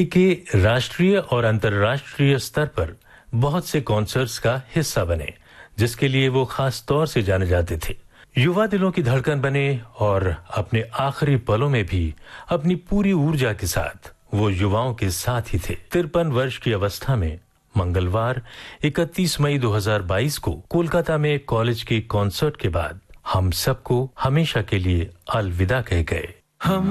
के राष्ट्रीय और अंतर्राष्ट्रीय स्तर पर बहुत से कॉन्सर्ट्स का हिस्सा बने, जिसके लिए वो खास तौर से जाने जाते थे। युवा दिलों की धड़कन बने और अपने आखिरी पलों में भी अपनी पूरी ऊर्जा के साथ वो युवाओं के साथ ही थे। 53 वर्ष की अवस्था में मंगलवार 31 मई 2022 को कोलकाता में कॉलेज के कॉन्सर्ट के बाद हम सबको हमेशा के लिए अलविदा कह गए। हम